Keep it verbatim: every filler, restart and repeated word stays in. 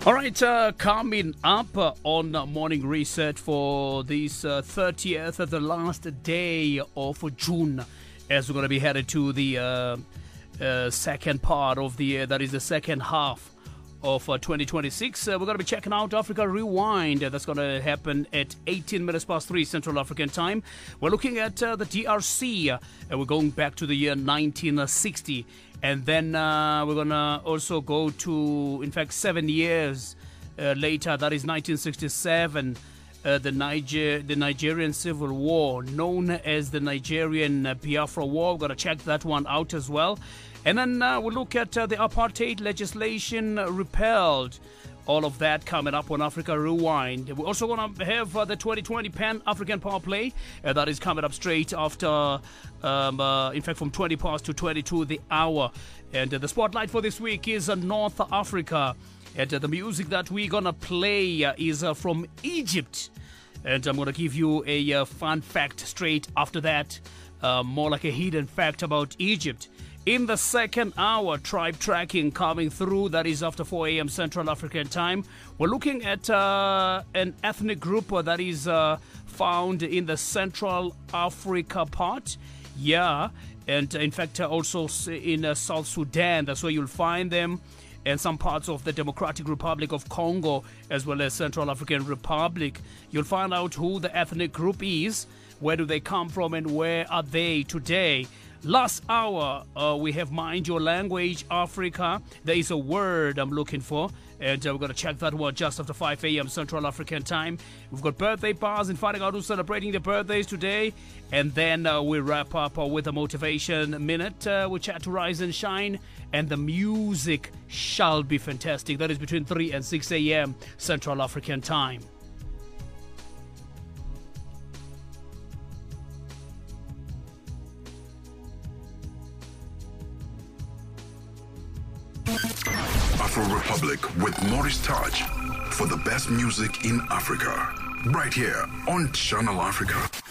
All right, uh, coming up uh, on uh, Morning Reset for this uh, thirtieth, uh, the last day of June, as we're going to be headed to the uh, uh, second part of the year, that is the second half of uh, twenty twenty-six. Uh, we're going to be checking out Africa Rewind. Uh, that's going to happen at eighteen minutes past three Central African time. We're looking at uh, the D R C, uh, and we're going back to the year nineteen sixty. And then uh, we're going to also go to, in fact, seven years uh, later, that is nineteen sixty-seven, uh, the, Niger- the Nigerian Civil War, known as the Nigerian uh, Biafra War. We're going to check that one out as well. And then uh, we'll look at uh, the apartheid legislation repealed. All of that coming up on Africa Rewind. We're also going to have uh, the twenty twenty Pan-African Power Play. Uh, that is coming up straight after, um, uh, in fact, from twenty past to twenty-two the hour. And uh, the spotlight for this week is uh, North Africa. And uh, the music that we're going to play uh, is uh, from Egypt. And I'm going to give you a uh, fun fact straight after that. Uh, more like a hidden fact about Egypt. In the second hour, tribe tracking coming through. That is after four a.m. Central African time. We're looking at uh, an ethnic group that is uh, found in the Central Africa part. Yeah, and in fact uh, also in uh, South Sudan. That's where you'll find them. And some parts of the Democratic Republic of Congo, as well as Central African Republic. You'll find out who the ethnic group is, where do they come from, and where are they today. Last hour, uh, we have Mind Your Language Africa. There is a word I'm looking for, and uh, we're going to check that one just after five a.m. Central African time. We've got birthday bars and finding out who's celebrating their birthdays today. And then uh, we wrap up uh, with a motivation minute. Uh, we chat to Rise and Shine, and the music shall be fantastic. That is between three and six a.m. Central African time. Afro Republic with Maurice Touch for the best music in Africa. Right here on Channel Africa.